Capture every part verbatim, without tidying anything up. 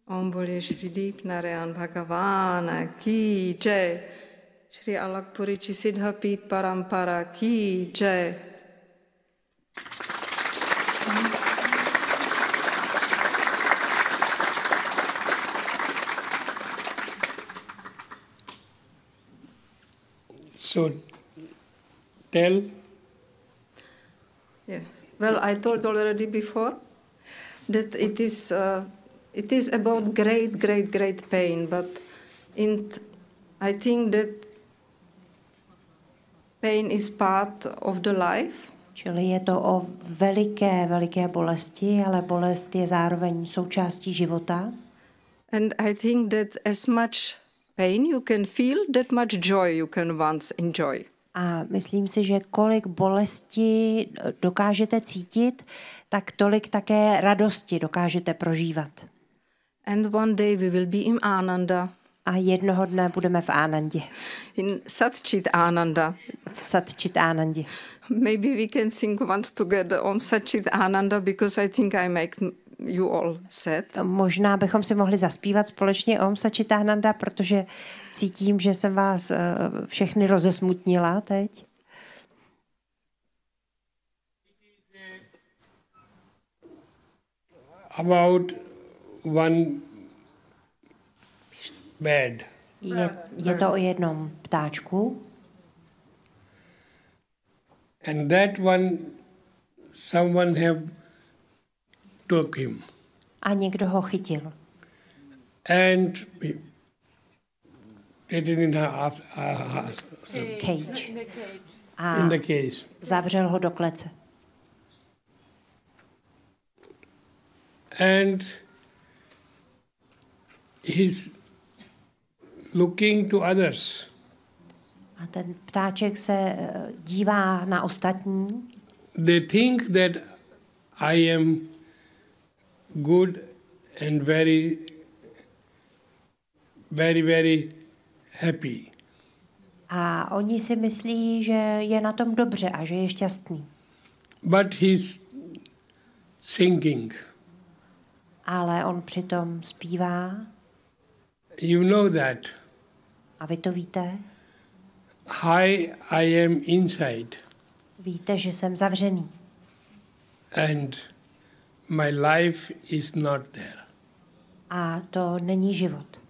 Om Bole Shri Deep Narayan Bhagavana Ki Jai. Shri Alakpuri Siddha Peeth Parampara Ki Jai. So, tell. Yes. Well, I told already before that it is uh, it is about great, great, great pain, but in t- I think that pain is part of the life. Čili je to o veliké, veliké bolesti, ale bolest je zároveň součástí života. And I think that as much pain you can feel, that much joy you can once enjoy. A myslím si, že kolik bolesti dokážete cítit, tak tolik také radosti dokážete prožívat. And one day we will be in Ananda. A jednoho dne budeme v Anandě. In Satchit Ananda. V Satchit Anandě. Maybe we can sing once together Om Satchit Ananda, because I think I make you all sad. Možná bychom si mohli zaspívat společně Om Satchit Ananda, protože cítím, že jsem vás všechny rozesmutnila teď. About one bird. Je, je to o jednom ptáčku. And that one, someone have took him. A někdo ho chytil. And it in a cage. A in the cage. Zavřel ho do klece. And he's looking to others. A ten ptáček se dívá na ostatní. They think that I am good and very, very, very happy. A oni si myslí, že je na tom dobře a že je šťastný. But he's singing. Ale on přitom zpívá. You know that. A vy to víte? Hi, I am inside. Víte, že jsem zavřený. And my life is not there. A to není život.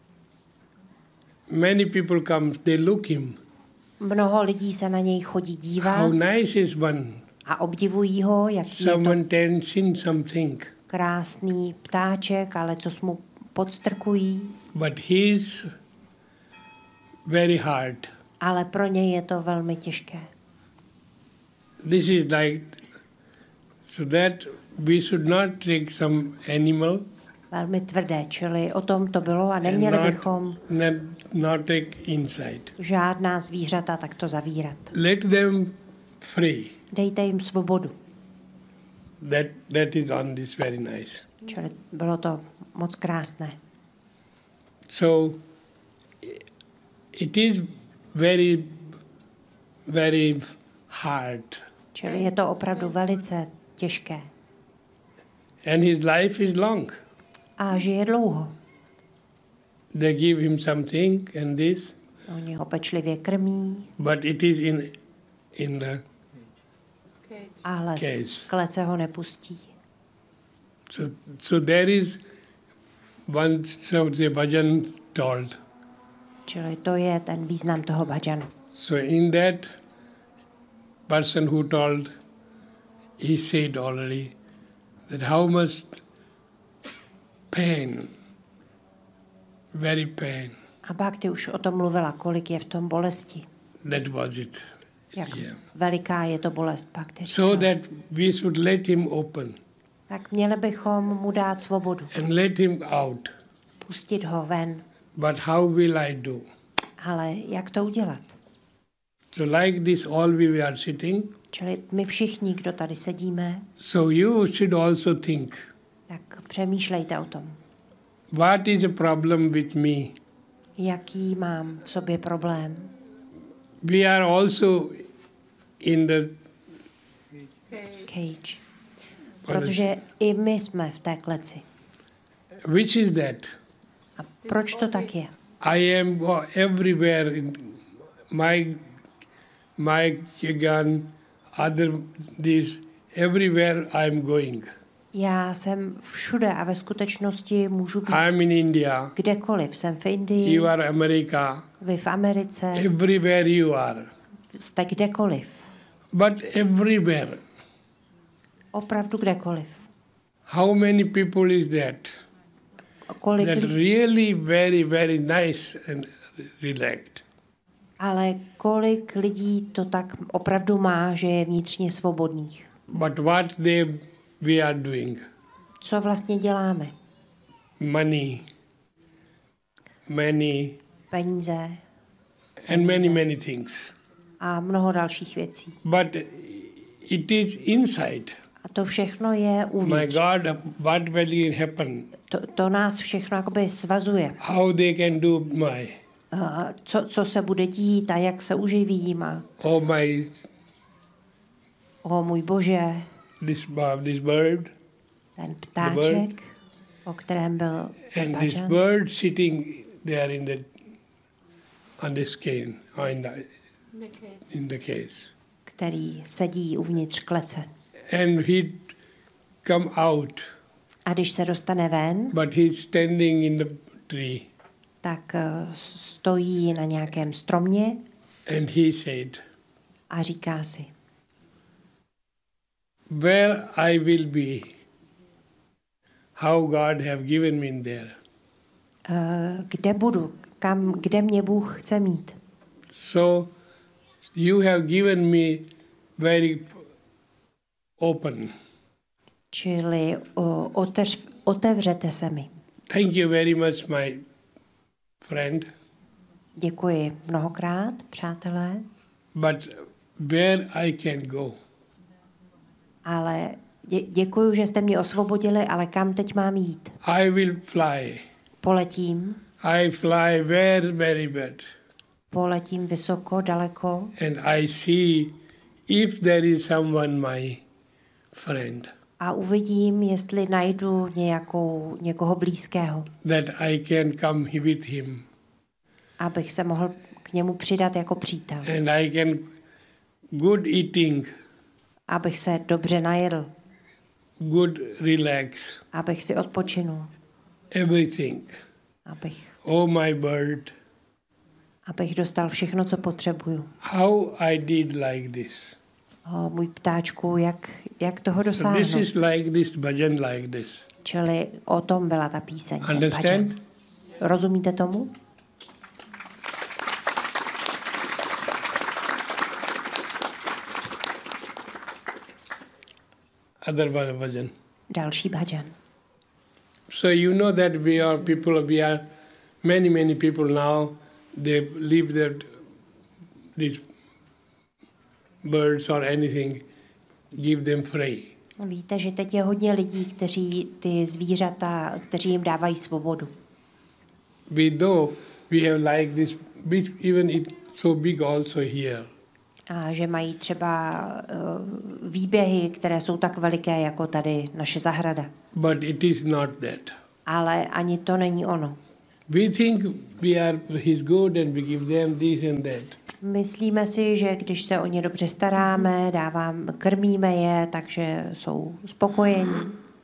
Many people come, they look him. Mnoho lidí se na něj chodí dívat. How nice is one. A obdivují ho, jaký je to tends in something. Krásný ptáček, ale co mu podstrkují. But he's very hard. Ale pro něj je to velmi těžké. This is like, so that we should not take some animal. Velmi tvrdé, čili o tom to bylo a neměli not, bychom not, not take inside. Žádná zvířata takto zavírat. Let them free. Dejte jim svobodu. That, that is on this very nice. Čili bylo to moc krásné. So it is very, very hard. Čili je to opravdu velice těžké. And his life is long. A žije dlouho. They give him something and this. Oni ho pečlivě krmí. But it is in, in the ale z klece ho nepustí. So, so there is one, so the bhajan told. Čili to je ten význam toho bhajanu. So in that person who told, he said already that how much pain, very pain. A Bhakti už o tom mluvila, kolik je v tom bolesti. That was it. Jak yeah. veliká je to bolest, Bhakti. So that we should let him open. Tak měli bychom mu dát svobodu. And let him out. Pustit ho ven. But how will I do? Ale jak to udělat? So like this all we are sitting. Čili my všichni, kdo tady sedíme. So you should also think. Tak přemýšlejte o tom. What is a problem with me? Jaký mám v sobě problém? We are also in the cage. Protože i my jsme v té kleci. Which is that? A proč to tak je? I am everywhere. In my, my gun, other this, everywhere I am going. Já jsem všude a ve skutečnosti můžu být I am in India. kdekoliv. Jsem v Indii, You are America. vy v Americe, Everywhere you are. jste kdekoliv. But everywhere. Opravdu kdekoliv. How many people is that? Kolik That lidí, really very, very nice and relaxed. ale kolik lidí to tak opravdu má, že je vnitřně svobodných. But what they we are doing? Co vlastně děláme? Money, money, Peníze and many, many things. a mnoho dalších věcí. But it is inside. A to všechno je My uvnitř. God, what will happen? To, to nás všechno jakoby svazuje. How they can do my, Uh, co, co se bude dít a jak se uživím a oh my, o můj Bože, this, uh, this bird, ten ptáček, o kterém byl ten and this bhajan, bird sitting there in the, on the skin, or in the, in the case. který sedí uvnitř klece. And he come out, A když se dostane ven, but he's standing in the tree. tak uh, stojí na nějakém stromě And he said, a říká si, where I will be, how God have given me there. uh, kde budu, kam, kde mě Bůh chce mít. So you have given me very open. Čili uh, otevř, otevřete se mi. Thank you very much, my friend. Děkuji mnohokrát, přátelé, But where I can go? ale dě, děkuji, že jste mě osvobodili, ale kam teď mám jít? I will fly. Poletím, I fly very, very bad. poletím vysoko, daleko And I see if there is someone my friend a uvidím, jestli najdu nějakou, někoho blízkého, that I can come with him. abych se mohl k němu přidat jako přítel, And I can good eating, abych se dobře najedl, good relax, abych si odpočinul, everything. abych, Oh my bird, abych dostal všechno, co potřebuju. how I did like this. O, můj ptáčku, jak, jak toho So this dosáhnout? is like this, bhajan like this. Čili o tom byla ta píseň. ten Understand? bhajan. Rozumíte tomu? Other bhajan. Další bhajan. So you know that we are people, we are many, many people now, they leave their, these birds or anything, give them free. Víte, že teď je hodně lidí, kteří ty zvířata, kteří jim dávají svobodu. We though we have like this, big, even it so big also here. A že mají třeba uh, výběhy, které jsou tak veliké, jako tady naše zahrada. But it is not that. Ale ani to není ono. We think we are his good and we give them this and that. Myslíme si, že když se o ně dobře staráme, dávám, krmíme je, takže jsou spokojení.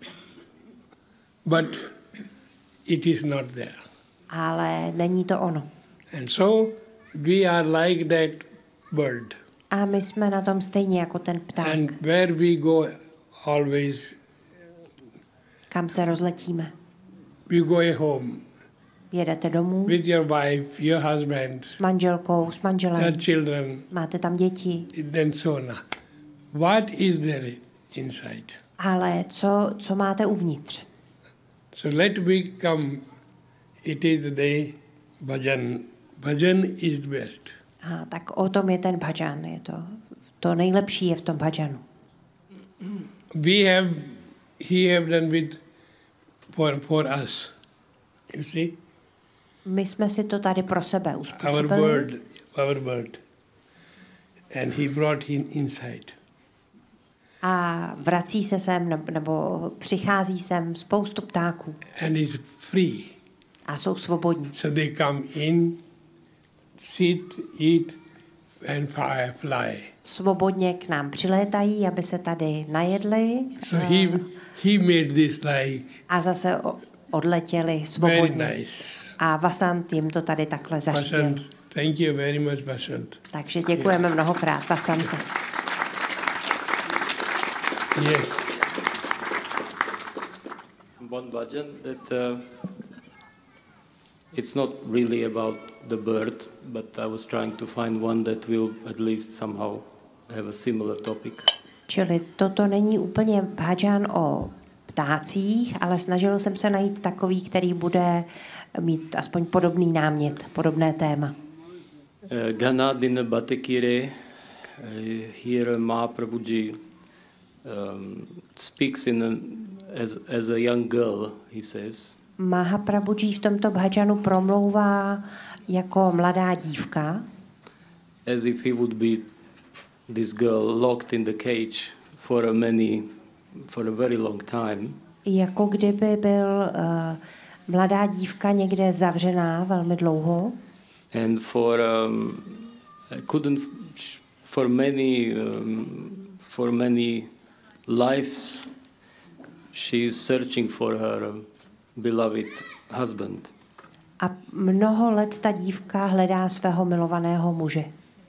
But it is not there. Ale není to ono. And so we are like that bird. A my jsme na tom stejně jako ten pták. And where we go always, Kam se rozletíme? we go home Jedete domů with your wife, your husband, s manželkou, s your manželem. children, Máte tam děti. and so on. What is there inside? Ale co, co máte uvnitř? So let me come. It is the bhajan. Bhajan is the best. A tak o tom je ten bhajan. Je to, to nejlepší je v tom bhajanu. We have, he have done with for for us. You see, My jsme si to tady pro sebe our uspůsobili. bird, our bird, and he brought him inside. A vrací se sem nebo, nebo přichází sem spoustu ptáků. And it's free. A jsou svobodní. So they come in, sit, eat, and fly. fly. Svobodně k nám přilétají, aby se tady najedli. So he he made this like a zase odletěli svobodně. very nice. A Vasant jim to tady takhle zařídil. Vasant, thank you very much, Vasant. Takže děkujeme yeah. mnohokrát, Vasante. Yes. One bhajan that uh, it's not really about the bird, but I was trying to find one that will at least somehow have a similar topic. Čili toto není úplně bhajan o ptácích, ale snažil jsem se najít takový, který bude mít aspoň podobný námět, podobné téma. Uh, Ganadina Bhatakire, uh, here Mahaprabhuji um, speaks in a, as, as a young girl, he says. Mahaprabhuji v tomto bhajanu promlouvá jako mladá dívka. As if he would be this girl locked in the cage for a many, for a very long time. Jako kdyby byl uh, mladá dívka někde zavřená velmi dlouho. And for um, I couldn't for many um, for many lives she is searching for her beloved husband. A mnoho let ta dívka hledá svého milovaného muže.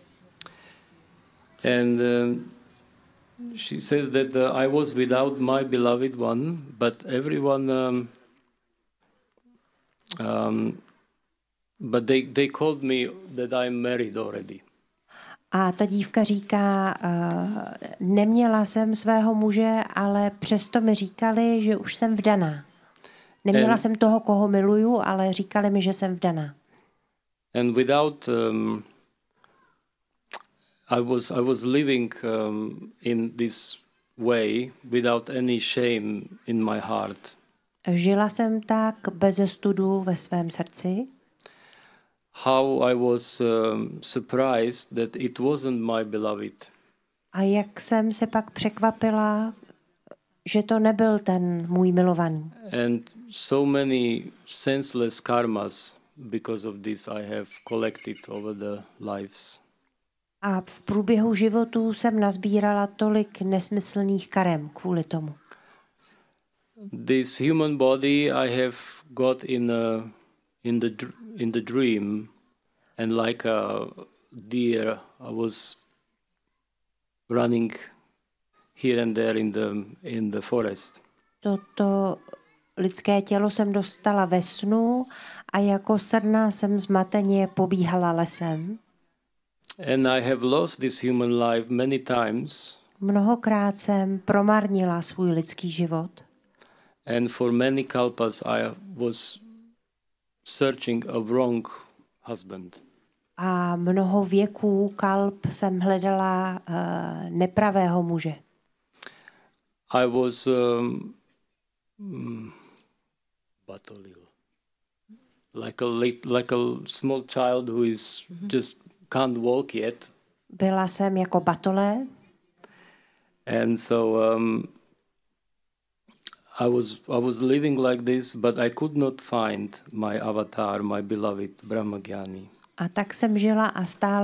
And uh, she says that uh, I was without my beloved one, but everyone um, um, but they they called me that I'm married already. A ta dívka říká, uh, neměla jsem svého muže, ale přesto mi říkali, že už jsem vdaná. Neměla And, jsem toho, koho miluju, ale říkali mi, že jsem vdaná. And without um, I was I was living um, in this way without any shame in my heart. Žila jsem tak beze studu ve svém srdci. How I was um, surprised that it wasn't my beloved. A jak jsem se pak překvapila, že to nebyl ten můj milovaný. And so many senseless karmas because of this I have collected over the lives. A v průběhu životů jsem nazbírala tolik nesmyslných karem kvůli tomu. This human body I have got in a, in the in the dream, and like a deer I was running here and there in the in the forest. Toto lidské tělo jsem dostala ve snu a jako srna jsem zmateně pobíhala lesem. And I have lost this human life many times. Mnohokrát jsem promarnila svůj lidský život. And for many kalpas I was searching a wrong husband. A mnoho věků kalp jsem hledala uh, nepravého muže. I was um, mm, batolil, like a lit- like a small child who is mm-hmm. just can't walk yet. Byla jsem jako batole. And so um, I was I was living like this, but I could not find my avatar, my beloved Brahmagyani. A tak jsem žila a stále